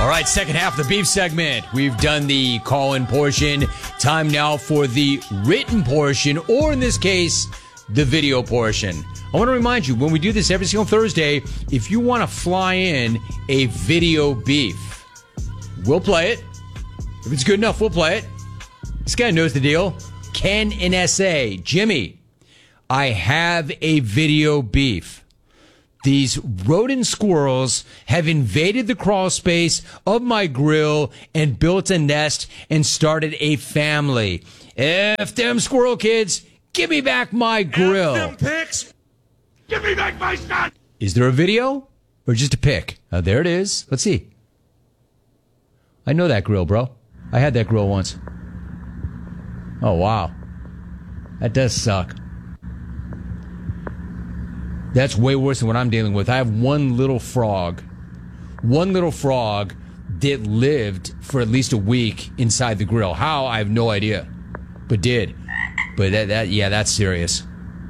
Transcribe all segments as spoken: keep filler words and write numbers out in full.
All right, second half of the beef segment. We've done the call-in portion. Time now for the written portion, or in this case, the video portion. I want to remind you, when we do this every single Thursday, if you want to fly in a video beef, we'll play it. If it's good enough, we'll play it. This guy knows the deal. Ken in S A. Jimmy, I have a video beef. These rodent squirrels have invaded the crawl space of my grill and built a nest and started a family. F them squirrel kids, give me back my grill. F them pics, give me back my son. Is there a video or just a pic? Uh, there it is. Let's see. I know that grill, bro. I had that grill once. Oh, wow. That does suck. That's way worse than what I'm dealing with. I have one little frog. One little frog that lived for at least a week inside the grill. How? I have no idea. But did. But that, that yeah, that's serious.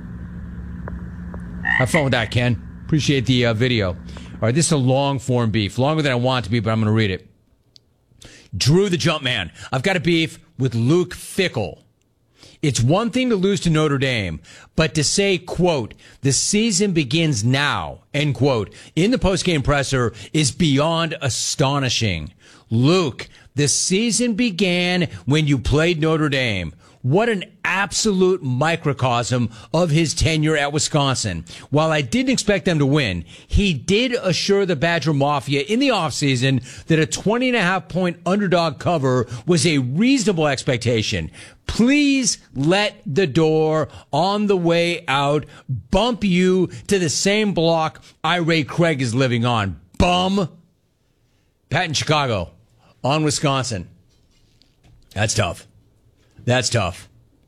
Have fun with that, Ken. Appreciate the uh, video. All right, this is a long form beef. Longer than I want it to be, but I'm going to read it. Drew the Jumpman. I've got a beef with Luke Fickell. It's one thing to lose to Notre Dame, but to say, quote, the season begins now, end quote, in the postgame presser is beyond astonishing. Luke, the season began when you played Notre Dame. What an absolute microcosm of his tenure at Wisconsin. While I didn't expect them to win, he did assure the Badger Mafia in the offseason that a twenty and a half point underdog cover was a reasonable expectation. Please let the door on the way out bump you to the same block Ray Craig is living on. Bum. Pat in Chicago on Wisconsin. That's tough. That's tough.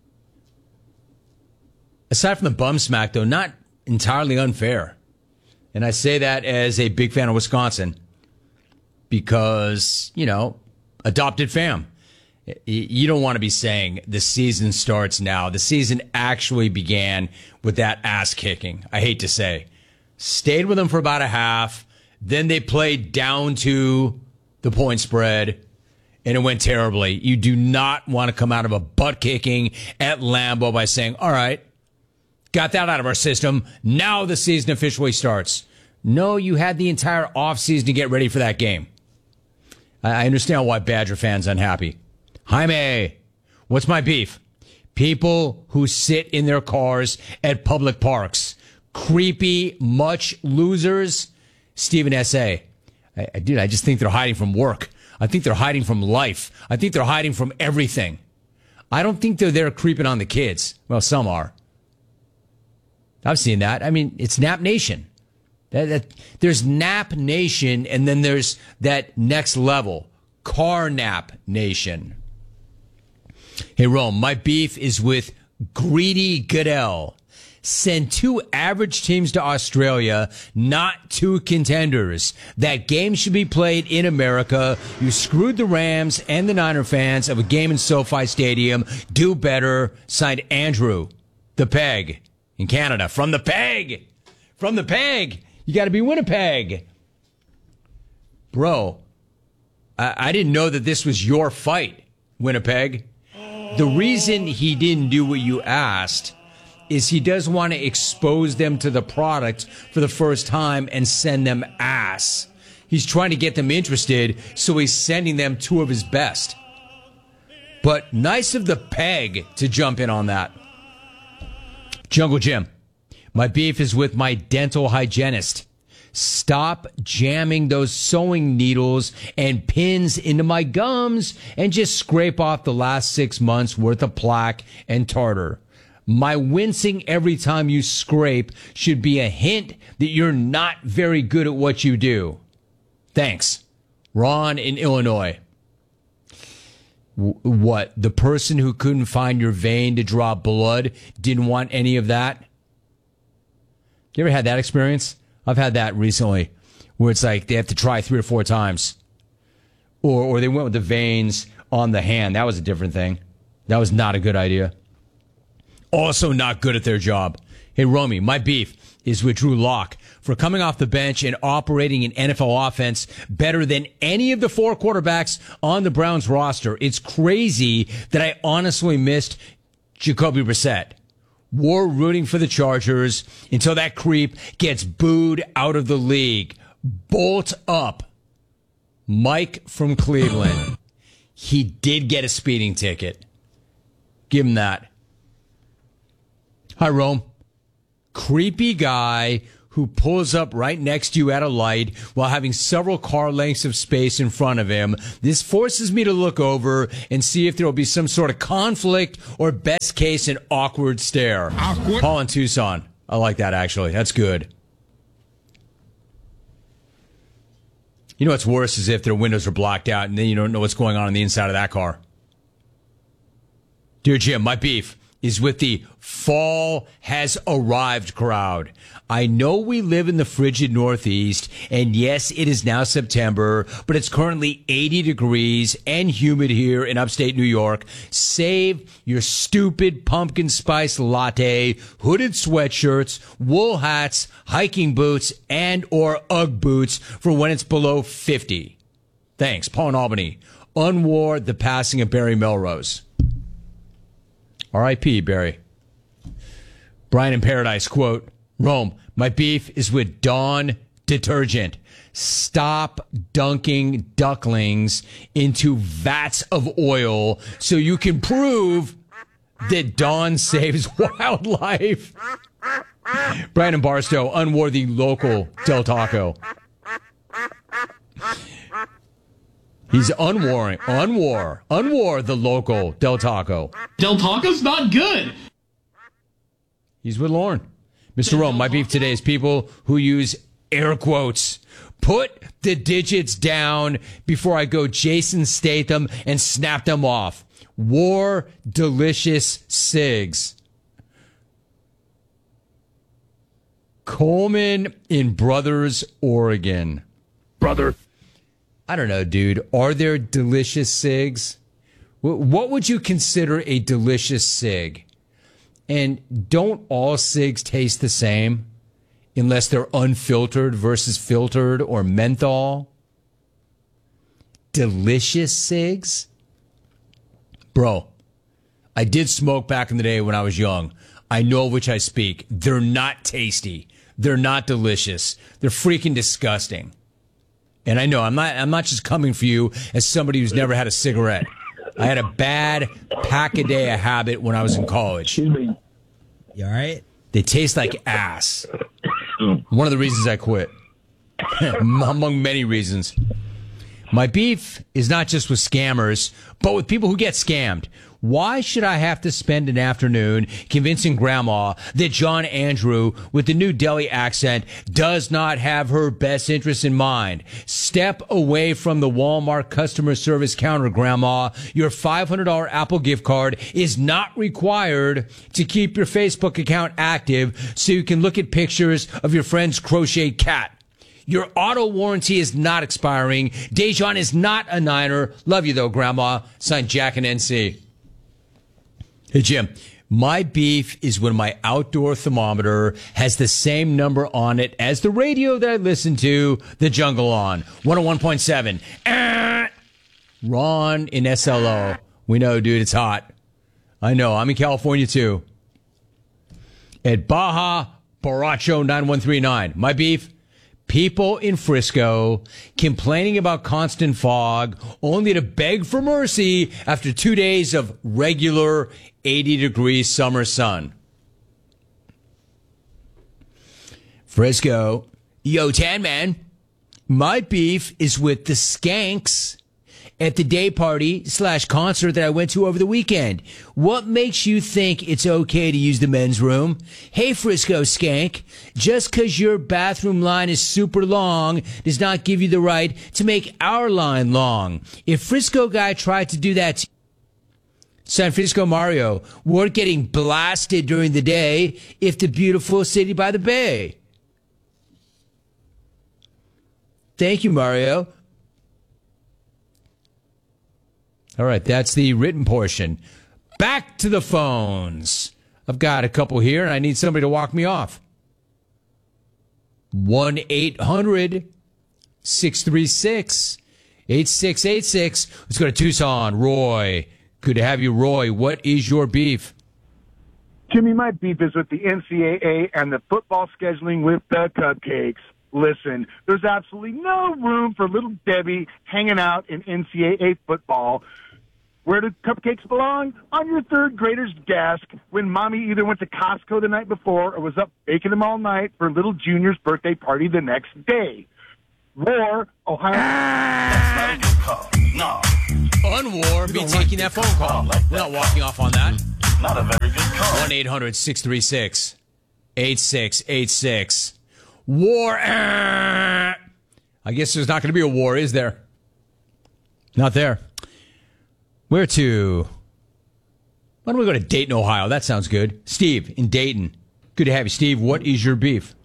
Aside from the bum smack, though, not entirely unfair. And I say that as a big fan of Wisconsin because, you know, adopted fam. You don't want to be saying the season starts now. The season actually began with that ass kicking. I hate to say. Stayed with them for about a half. Then they played down to the point spread. And it went terribly. You do not want to come out of a butt kicking at Lambeau by saying, all right, got that out of our system. Now the season officially starts. No, you had the entire offseason to get ready for that game. I understand why Badger fans unhappy. Jaime, what's my beef? People who sit in their cars at public parks. Creepy, much losers. Stephen S A. I, I, dude, I just think they're hiding from work. I think they're hiding from life. I think they're hiding from everything. I don't think they're there creeping on the kids. Well, some are. I've seen that. I mean, it's Nap Nation. That, that, there's Nap Nation, and then there's that next level, Car Nap Nation. Hey, Rome, my beef is with Greedy Goodell. Send two average teams to Australia, not two contenders. That game should be played in America. You screwed the Rams and the Niner fans of a game in SoFi Stadium. Do better. Signed Andrew, the Peg, in Canada. From the Peg. From the Peg. You got to be Winnipeg. Bro, I-, I didn't know that this was your fight, Winnipeg. The reason he didn't do what you asked is he does want to expose them to the product for the first time and send them ass. He's trying to get them interested, so he's sending them two of his best. But nice of the Peg to jump in on that. Jungle Jim, my beef is with my dental hygienist. Stop jamming those sewing needles and pins into my gums and just scrape off the last six months worth of plaque and tartar. My wincing every time you scrape should be a hint that you're not very good at what you do. Thanks. Ron in Illinois. W- what? The person who couldn't find your vein to draw blood didn't want any of that? You ever had that experience? I've had that recently, where it's like they have to try three or four times. Or, or they went with the veins on the hand. That was a different thing. That was not a good idea. Also not good at their job. Hey, Romy, my beef is with Drew Lock for coming off the bench and operating an N F L offense better than any of the four quarterbacks on the Browns roster. It's crazy that I honestly missed Jacoby Brissett. War rooting for the Chargers until that creep gets booed out of the league. Bolt up. Mike from Cleveland. He did get a speeding ticket. Give him that. Hi, Rome. Creepy guy who pulls up right next to you at a light while having several car lengths of space in front of him. This forces me to look over and see if there will be some sort of conflict or, best case, an awkward stare. Awkward. Paul in Tucson. I like that, actually. That's good. You know what's worse is if their windows are blocked out and then you don't know what's going on on the inside of that car. Dear Jim, my beef is with the fall has arrived crowd. I know we live in the frigid Northeast, and yes, it is now September, but it's currently eighty degrees and humid here in upstate New York. Save your stupid pumpkin spice latte, hooded sweatshirts, wool hats, hiking boots, and or Ugg boots for when it's below fifty. Thanks, Paul in Albany. Unwar the passing of Barry Melrose. R I P Barry. Brian in Paradise, quote, Rome, my beef is with Dawn detergent. Stop dunking ducklings into vats of oil so you can prove that Dawn saves wildlife. Brian in Barstow, unworthy local Del Taco. He's unwarring, unwar, unwar the local Del Taco. Del Taco's not good. He's with Lauren. Mister Rome, my beef today is people who use air quotes. Put the digits down before I go Jason Statham and snap them off. War delicious cigs. Coleman in Brothers, Oregon. Brother. I don't know, dude. Are there delicious cigs? What would you consider a delicious cig? And don't all cigs taste the same unless they're unfiltered versus filtered or menthol? Delicious cigs? Bro, I did smoke back in the day when I was young. I know of which I speak. They're not tasty. They're not delicious. They're freaking disgusting. And I know I'm not I'm not just coming for you as somebody who's never had a cigarette. I had a bad pack-a-day habit when I was in college. Excuse me. You all right? They taste like ass. One of the reasons I quit. Among many reasons. My beef is not just with scammers, but with people who get scammed. Why should I have to spend an afternoon convincing Grandma that John Andrew, with the new Delhi accent, does not have her best interests in mind? Step away from the Walmart customer service counter, Grandma. Your five hundred dollars Apple gift card is not required to keep your Facebook account active so you can look at pictures of your friend's crocheted cat. Your auto warranty is not expiring. Dejan is not a Niner. Love you, though, Grandma. Signed, Jack and N C. Hey, Jim, my beef is when my outdoor thermometer has the same number on it as the radio that I listen to, The Jungle on, one oh one point seven. Ah! Ron in S L O. We know, dude, it's hot. I know. I'm in California, too. At Baja Baracho nine one three nine. My beef? People in Frisco complaining about constant fog only to beg for mercy after two days of regular eighty degree summer sun. Frisco. Yo, Tan Man. My beef is with the skanks at the day party slash concert that I went to over the weekend. What makes you think it's okay to use the men's room? Hey, Frisco skank, just because your bathroom line is super long does not give you the right to make our line long. If Frisco guy tried to do that to San Francisco Mario, we're getting blasted during the day if the beautiful city by the bay. Thank you, Mario. All right, that's the written portion. Back to the phones. I've got a couple here, and I need somebody to walk me off. one eight hundred six three six eight six eight six. Let's go to Tucson. Roy. Good to have you, Roy. What is your beef? Jimmy, my beef is with the N C double A and the football scheduling with the cupcakes. Listen, there's absolutely no room for little Debbie hanging out in N C double A football. Where do cupcakes belong? On your third grader's desk when mommy either went to Costco the night before or was up baking them all night for little Junior's birthday party the next day. War, Ohio. That's not a good call. No. Unwar, me taking that phone call. We're not walking off on that. Not a very good call. one eight hundred six three six eight six eight six. War. I guess there's not going to be a war, is there? Not there. Where to? Why don't we go to Dayton, Ohio? That sounds good. Steve in Dayton. Good to have you, Steve. What is your beef?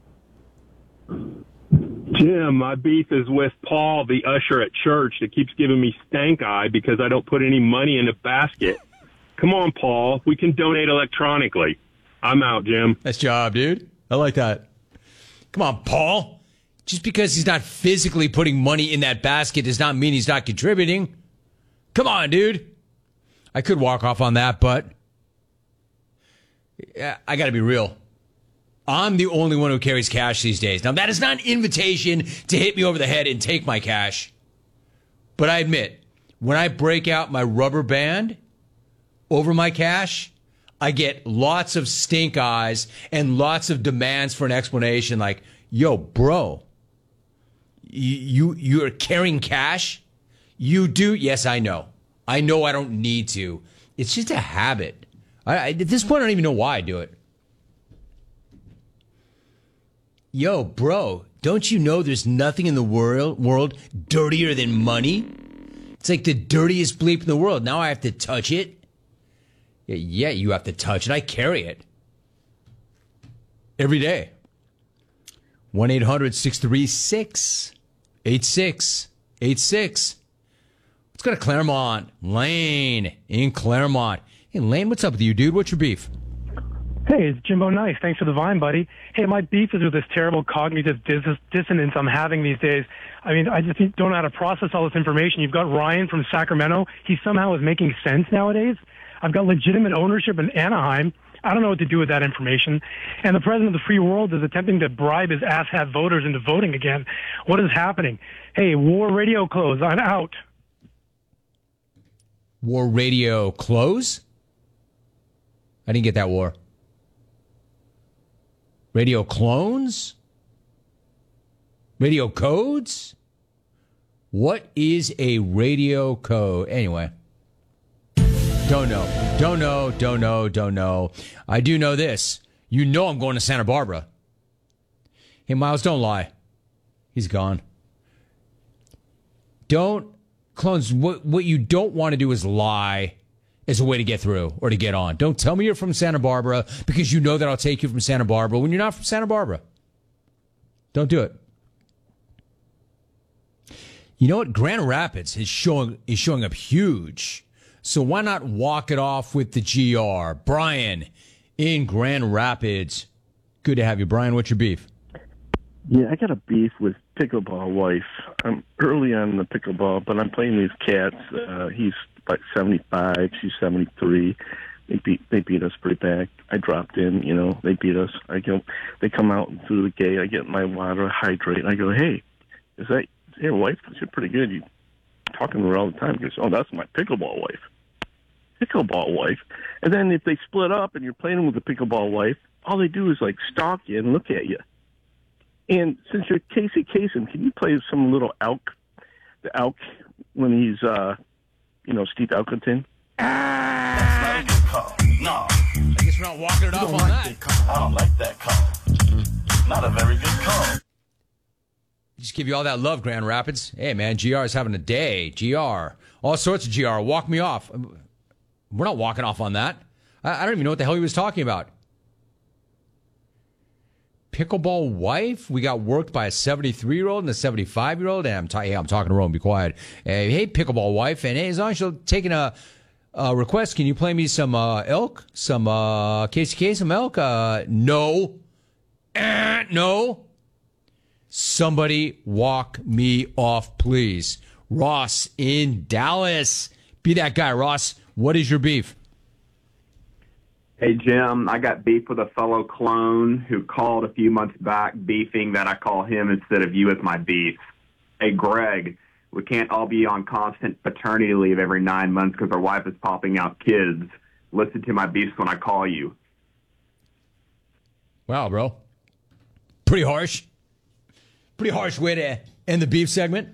Jim, my beef is with Paul, the usher at church, that keeps giving me stank eye because I don't put any money in the basket. Come on, Paul. We can donate electronically. I'm out, Jim. Nice job, dude. I like that. Come on, Paul. Just because he's not physically putting money in that basket does not mean he's not contributing. Come on, dude. I could walk off on that, but I got to be real. I'm the only one who carries cash these days. Now, that is not an invitation to hit me over the head and take my cash. But I admit, when I break out my rubber band over my cash, I get lots of stink eyes and lots of demands for an explanation like, yo, bro, you, you, you're carrying cash? You do? Yes, I know. I know I don't need to. It's just a habit. I, I, at this point, I don't even know why I do it. Yo, bro, don't you know there's nothing in the world world dirtier than money? It's like the dirtiest bleep in the world. Now I have to touch it. Yeah, yeah, you have to touch it. I carry it every day. one eight hundred six three six eight six eight six. Let's go to Claremont. Lane in Claremont. Hey, Lane, what's up with you, dude? What's your beef? Hey, it's Jimbo Nice. Thanks for the Vine, buddy. Hey, my beef is with this terrible cognitive dis- dissonance I'm having these days. I mean, I just don't know how to process all this information. You've got Ryan from Sacramento. He somehow is making sense nowadays. I've got legitimate ownership in Anaheim. I don't know what to do with that information. And the president of the free world is attempting to bribe his asshat voters into voting again. What is happening? Hey, War Radio close. I'm out. War Radio close? I didn't get that, War. Radio clones? Radio codes? What is a radio code? Anyway. Don't know. Don't know. Don't know. Don't know. I do know this. You know I'm going to Santa Barbara. Hey, Miles, don't lie. He's gone. Don't, clones, what, what you don't want to do is lie as a way to get through or to get on. Don't tell me you're from Santa Barbara because you know that I'll take you from Santa Barbara when you're not from Santa Barbara. Don't do it. You know what? Grand Rapids is showing is showing up huge. So why not walk it off with the G R? Brian in Grand Rapids. Good to have you. Brian, what's your beef? Yeah, I got a beef with Pickleball Wife. I'm early on the pickleball, but I'm playing these cats. Uh, he's like seventy-five, she's seventy-three. They beat they beat us pretty bad. I dropped in, you know, they beat us. I go, they come out through the gate. I get my water, hydrate. And I go, hey, is that your wife? She's pretty good. You talking to her all the time. He goes, oh, that's my pickleball wife. Pickleball wife. And then if they split up and you're playing with the pickleball wife, all they do is like stalk you and look at you. And since you're Casey Kasem, can you play some little elk, the elk when he's, uh, you know, Steve Elkington? That's not a good call. No. I guess we're not walking it off on that. I don't like that call. Not a very good call. Just give you all that love, Grand Rapids. Hey, man, G R is having a day. G R. All sorts of G R. Walk me off. We're not walking off on that. I, I don't even know what the hell he was talking about. Pickleball wife? We got worked by a seventy-three-year-old and a seventy-five-year-old. And I'm, ta- hey, I'm talking to Rome. Be quiet. Hey, hey, pickleball wife. And hey, as long as you're taking a, Uh, request, can you play me some uh, elk? Some uh, K C K, some elk? Uh, no. Eh, no. Somebody walk me off, please. Ross in Dallas. Be that guy, Ross. What is your beef? Hey, Jim, I got beef with a fellow clone who called a few months back beefing that I call him instead of you as my beef. Hey, Greg, we can't all be on constant paternity leave every nine months because our wife is popping out kids. Listen to my beefs when I call you. Wow, bro. Pretty harsh. Pretty harsh way to end the beef segment.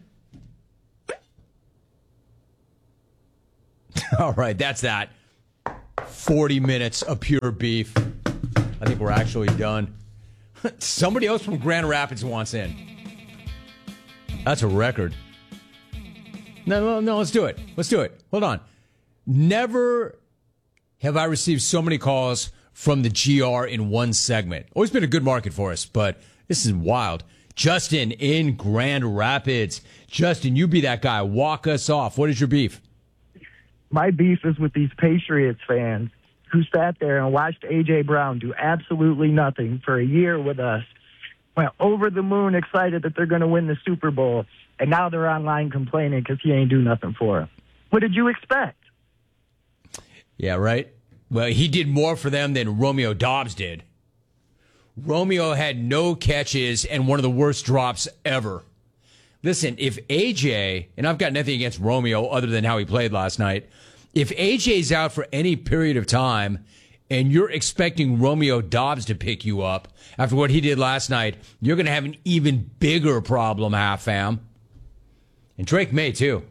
All right, that's that. forty minutes of pure beef. I think we're actually done. Somebody else from Grand Rapids wants in. That's a record. No, no, no, let's do it. Let's do it. Hold on. Never have I received so many calls from the G R in one segment. Always been a good market for us, but this is wild. Justin in Grand Rapids. Justin, you be that guy. Walk us off. What is your beef? My beef is with these Patriots fans who sat there and watched A J. Brown do absolutely nothing for a year with us. Went over the moon excited that they're going to win the Super Bowl, and now they're online complaining because he ain't do nothing for them. What did you expect? Yeah, right? Well, he did more for them than Romeo Doubs did. Romeo had no catches and one of the worst drops ever. Listen, if A J, and I've got nothing against Romeo other than how he played last night, if A J's out for any period of time and you're expecting Romeo Doubs to pick you up after what he did last night, you're going to have an even bigger problem, half fam. And Drake May, too.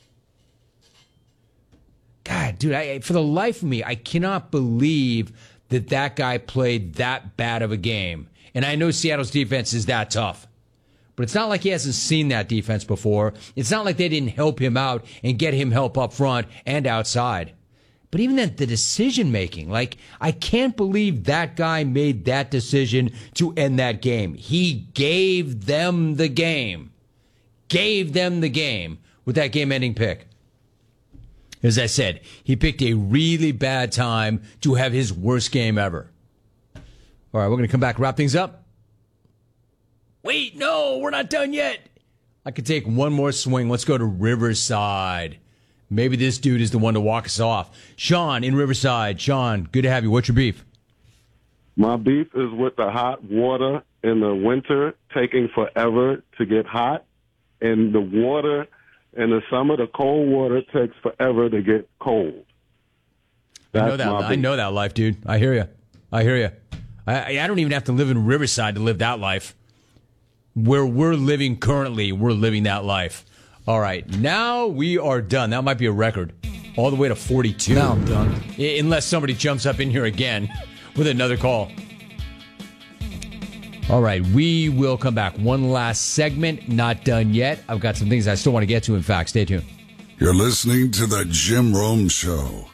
God, dude, I, for the life of me, I cannot believe that that guy played that bad of a game. And I know Seattle's defense is that tough. But it's not like he hasn't seen that defense before. It's not like they didn't help him out and get him help up front and outside. But even then, the decision-making, like, I can't believe that guy made that decision to end that game. He gave them the game. Gave them the game with that game-ending pick. As I said, he picked a really bad time to have his worst game ever. All right, we're going to come back and wrap things up. Wait, no, we're not done yet. I could take one more swing. Let's go to Riverside. Maybe this dude is the one to walk us off. Sean in Riverside. Sean, good to have you. What's your beef? My beef is with the hot water in the winter taking forever to get hot, and the water in the summer, the cold water takes forever to get cold. That's I know that. my I beef. know that life, dude. I hear you. I hear you. I, I don't even have to live in Riverside to live that life. Where we're living currently, we're living that life. All right, now we are done. That might be a record. All the way to forty-two. Now I'm done. I- unless somebody jumps up in here again with another call. All right, we will come back. One last segment, not done yet. I've got some things I still want to get to, in fact. Stay tuned. You're listening to The Jim Rome Show.